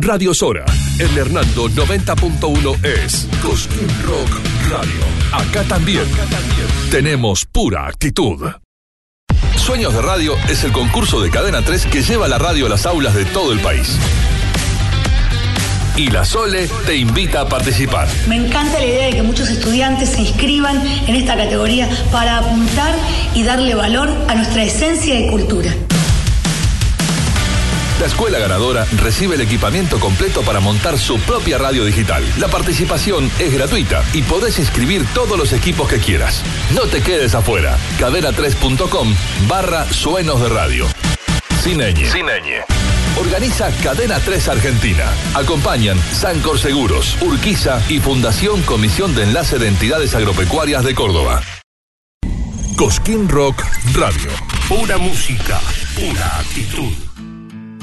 Radio Sora, el Hernando 90.1 es Cosquín Rock Radio. Acá también tenemos pura actitud. Sueños de Radio es el concurso de Cadena 3 que lleva la radio a las aulas de todo el país. Y la Sole te invita a participar. Me encanta la idea de que muchos estudiantes se inscriban en esta categoría para apuntar y darle valor a nuestra esencia de cultura. La escuela ganadora recibe el equipamiento completo para montar su propia radio digital. La participación es gratuita y podés inscribir todos los equipos que quieras. No te quedes afuera. cadena3.com/suenos de radio. Sin ñ. Organiza Cadena 3 Argentina. Acompañan Sancor Seguros, Urquiza y Fundación Comisión de Enlace de Entidades Agropecuarias de Córdoba. Cosquín Rock Radio. Pura música, pura actitud.